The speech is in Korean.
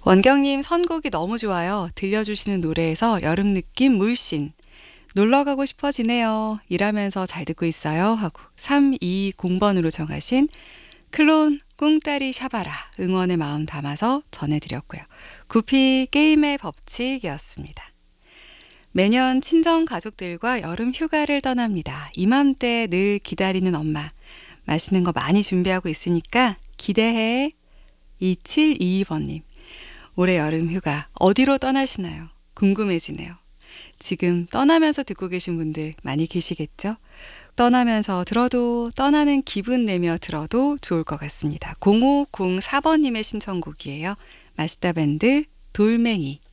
원경님 선곡이 너무 좋아요. 들려주시는 노래에서 여름 느낌 물씬. 놀러 가고 싶어지네요. 일하면서 잘 듣고 있어요. 하고 320번으로 정하신 클론 꿍따리 샤바라 응원의 마음 담아서 전해드렸고요. 구피 게임의 법칙이었습니다. 매년 친정 가족들과 여름 휴가를 떠납니다. 이맘때 늘 기다리는 엄마. 맛있는 거 많이 준비하고 있으니까 기대해. 2722번님. 올해 여름 휴가 어디로 떠나시나요? 궁금해지네요. 지금 떠나면서 듣고 계신 분들 많이 계시겠죠? 떠나면서 들어도 떠나는 기분 내며 들어도 좋을 것 같습니다. 0504번님의 신청곡이에요. 마시다 밴드 돌멩이.